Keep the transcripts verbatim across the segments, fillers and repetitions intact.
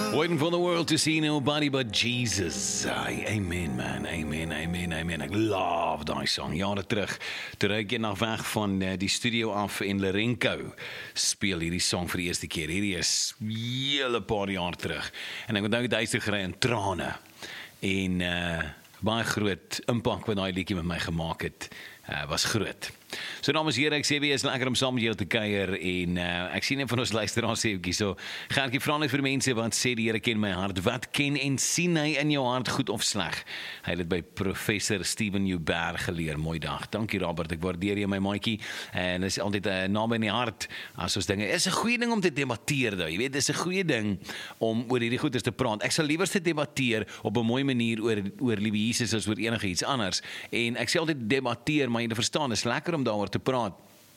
Waiting for the world to see nobody but Jesus. Ay, amen man, amen, amen, amen. Ek love die song. Jare terug, toe ek nog weg van uh, die studio af in Larenco, speel hierdie song vir die eerste keer. Hierdie is hele paar jaar terug. En ek onthou die huis toe gery in trane. En uh, baie groot impak wat daai liedjie met my gemaak het, uh, was groot. So dames en here, ek sê weer is lekker om saam met julle te kuier en uh, ek sien een van ons luisteraars sê ookie, so gaan ek vra net vir mense wat sê die Here ken my hart, wat ken en sien hy in jou hart goed of sleg? Hy het dit by professor Steven Joubert geleer. Mooi dag. Dankie Robert, ek waardeer jy my maatjie en is altyd uh, naby in die hart as ons dinge. Is 'n goeie ding om te debatteer daai. Jy weet, dis 'n goeie ding om oor hierdie goeders te praat. Ek sal liewer te debatteer op 'n mooi manier oor oor liewe Jesus as oor enige iets anders. En ek sê altyd debatteer, maar jy verstaan, is lekker om daaroor te praat.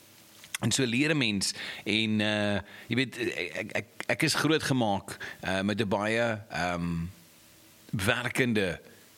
En so leer 'n mens en uh, jy weet ek ek ek is groot gemaak uh, met 'n baie um, werkende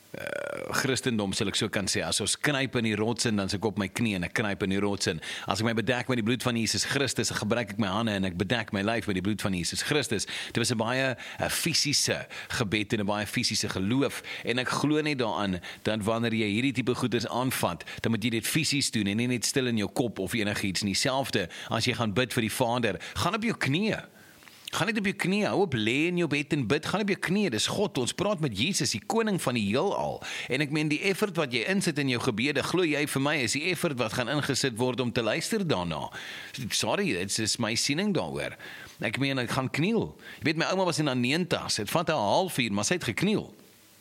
Uh, Christendom sal ek so kan sê, as ons knyp in die rots in, dan is ek op my knie en ek knyp in die rots in. As ek my bedek met die bloed van Jesus Christus, dan gebruik ek my hande en ek bedek my lyf met die bloed van Jesus Christus. Dit was 'n baie uh, fisiese gebed en 'n baie fisiese geloof en ek glo net daaraan dat wanneer jy hierdie tipe goeders aanvat, dan moet jy dit fisies doen en nie net stil in jou kop of enigiets nie. Selfde as jy gaan bid vir die Vader, gaan op jou knieë. Gaan net op jou knieë, hou op lê in jou bed en bid, gaan op jou knieë, dis God, ons praat met Jesus, die koning van die heelal, en ek meen die effort wat jy insit in jou gebede, glo jy vir my, is die effort wat gaan ingesit word om te luister daarna. Sorry, dit is my siening daaroor. Ek meen, ek gaan kniel. Jy weet, my ouma was in haar negentig, het vat haar halfuur, maar sy het gekniel.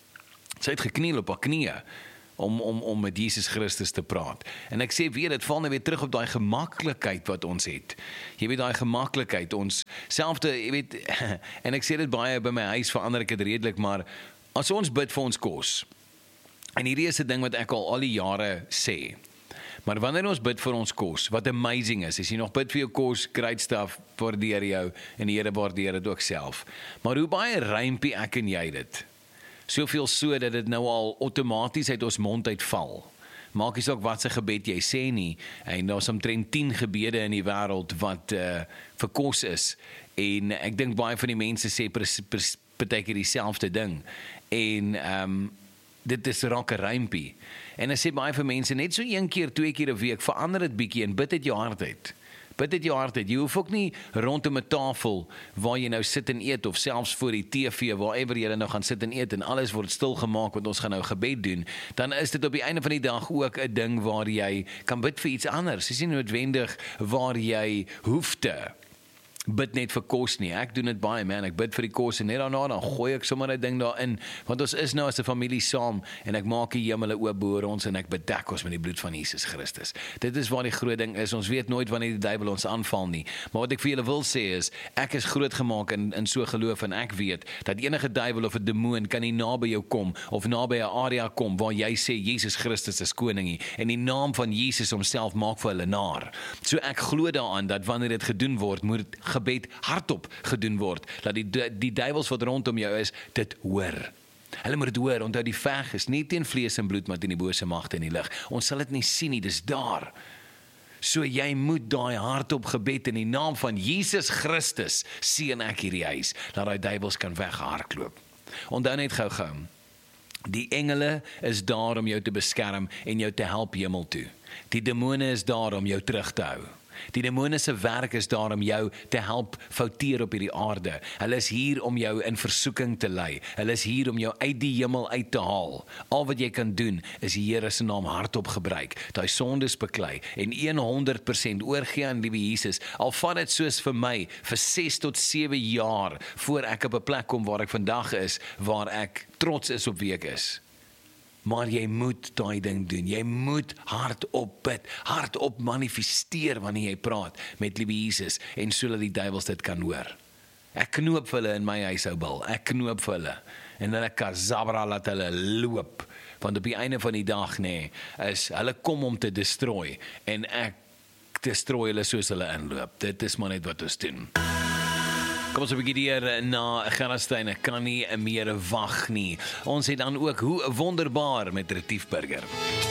Sy het gekniel op haar knieë. Om, om, om met Jesus Christus te praat. En ek sê weer, dit val nou weer terug op daai gemaklikheid wat ons het. Jy weet, daai gemaklikheid, ons selfde, jy weet, en ek sê dit baie by my huis, verander ek dit redelik, maar as ons bid vir ons kos, en hierdie is 'n ding wat ek al al die jare sê, maar wanneer ons bid vir ons kos, wat amazing is, as jy nog bid vir jou kos, great stuff, waardeer jou, en die Here waardeer dit ook self. Maar hoe baie rympie ek en jy dit? Soveel so dat dit nou al outomaties uit ons mond uitval. Maak nie saak wat se gebed jy sê nie, en daar's omtrent tien gebede in die wêreld wat uh, vir kos is, en ek dink baie van die mense sê partykeer dieselfde ding, en um, dit is raak 'n rympie, en ek sê baie vir mense, net so een keer, twee keer 'n week, verander dit bietjie, en bid dit jou hart uit. Bid dit jou hart uit. Jy hoef ook nie rondom 'n tafel waar jy nou sit en eet, of selfs voor die T V, waarever jy nou gaan sit en eet, en alles word stil gemaak, want ons gaan nou gebed doen, dan is dit op die einde van die dag ook 'n ding waar jy kan bid vir iets anders. Dis nie noodwendig waar jy hoef te bid net vir kos nie. Ek doen dit baie, man. Ek bid vir die kos en net daarna dan gooi ek sommer 'n ding daarin, want ons is nou as 'n familie saam en ek maak die hemele oop bo ons en ek bedek ons met die bloed van Jesus Christus. Dit is waar die groot ding is. Ons weet nooit wanneer die duiwel ons aanval nie. Maar wat ek vir julle wil sê is, ek is groot gemaak in in so geloof en ek weet dat enige duiwel of 'n demoon kan nie naby jou kom of naby 'n area kom waar jy sê Jesus Christus is koning nie en die naam van Jesus homself maak vir hulle naar. So ek glo daaraan dat wanneer dit gedoen word, moet gebed hardop gedoen word, dat die, die duiwels wat rondom jou is, dit hoor. Hulle moet dit hoor, onthou die veg is nie teen vlees en bloed, maar teen die bose magte in die lig. Ons sal dit nie sien nie, dis daar. So jy moet daai hardop gebed in die naam van Jesus Christus, seën ek hierdie huis, dat daai duiwels kan weghardloop. Onthou net gou-gou, die engele is daar om jou te beskerm en jou te help hemel toe. Die demone is daar om jou terug te hou. Die demone se werk is daar om jou te help fouteer op hierdie aarde. Hulle is hier om jou in versoeking te lei. Hulle is hier om jou uit die hemel uit te haal. Al wat jy kan doen, is die Here se naam hardop gebruik, daai sondes beklei en honderd persent oorgee aan liewe Jesus. Al vat dit soos vir my, vir ses tot sewe jaar, voor ek op 'n plek kom waar ek vandag is, waar ek trots is op wie ek is. Maar jy moet daai ding doen, jy moet hardop bid, hardop manifesteer wanneer jy praat met liewe Jesus, en so dat die duiwels dit kan hoor. Ek knoop vir hulle in my huishoubil, ek knoop vir hulle, en hulle kazabra laat hulle loop, want op die einde van die dag, nee, is, hulle kom om te destroy, en ek destroy hulle soos hulle inloop. Dit is maar net wat ons doen. Kom ons 'n bietjie deur na Gerastyn, ek kan nie meer wag nie. Ons het dan ook Hoe Wonderbaar met Retief Burger.